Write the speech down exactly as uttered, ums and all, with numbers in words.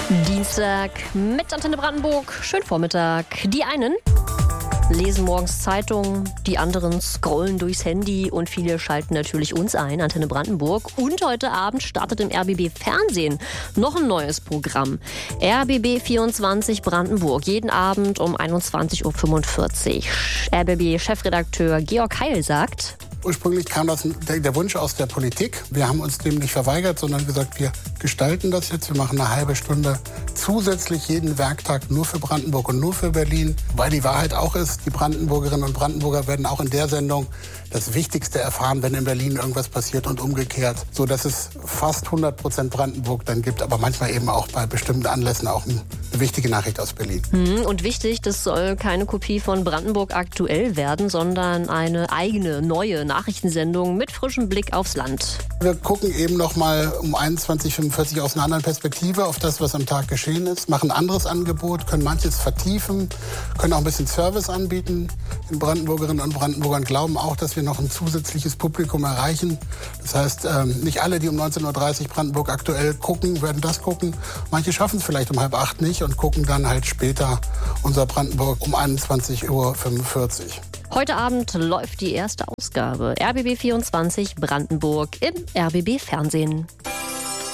Dienstag mit Antenne Brandenburg. Schönen Vormittag. Die einen lesen morgens Zeitungen, die anderen scrollen durchs Handy und viele schalten natürlich uns ein, Antenne Brandenburg. Und heute Abend startet im R B B Fernsehen noch ein neues Programm. R B B vierundzwanzig Brandenburg, jeden Abend um einundzwanzig Uhr fünfundvierzig. R B B-Chefredakteur Georg Heil sagt: Ursprünglich kam das der Wunsch aus der Politik. Wir haben uns dem nicht verweigert, sondern gesagt, wir gestalten das jetzt. Wir machen eine halbe Stunde zusätzlich jeden Werktag nur für Brandenburg und nur für Berlin. Weil die Wahrheit auch ist, die Brandenburgerinnen und Brandenburger werden auch in der Sendung das Wichtigste erfahren, wenn in Berlin irgendwas passiert und umgekehrt. So dass es fast hundert Prozent Brandenburg dann gibt, aber manchmal eben auch bei bestimmten Anlässen auch eine wichtige Nachricht aus Berlin. Und wichtig, das soll keine Kopie von Brandenburg aktuell werden, sondern eine eigene, neue Nachrichtensendung mit frischem Blick aufs Land. Wir gucken eben noch mal um einundzwanzig Uhr fünfundvierzig aus einer anderen Perspektive auf das, was am Tag geschehen ist, machen ein anderes Angebot, können manches vertiefen, können auch ein bisschen Service anbieten. Die Brandenburgerinnen und Brandenburgern glauben auch, dass wir noch ein zusätzliches Publikum erreichen. Das heißt, nicht alle, die um neunzehn Uhr dreißig Brandenburg aktuell gucken, werden das gucken. Manche schaffen es vielleicht um halb acht nicht und gucken dann halt später unser Brandenburg um einundzwanzig Uhr fünfundvierzig. Heute Abend läuft die erste Ausgabe R B B vierundzwanzig Brandenburg im R B B Fernsehen.